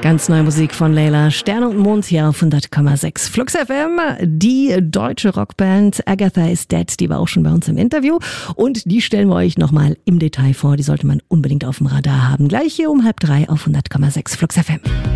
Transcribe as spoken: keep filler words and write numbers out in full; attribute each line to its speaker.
Speaker 1: Ganz neue Musik von Layla, Sterne und Mond hier auf hundert Komma sechs Flux F M. Die deutsche Rockband Agatha is Dead, die war auch schon bei uns im Interview und die stellen wir euch nochmal im Detail vor. Die sollte man unbedingt auf dem Radar haben. Gleich hier um halb drei auf hundert Komma sechs Flux F M.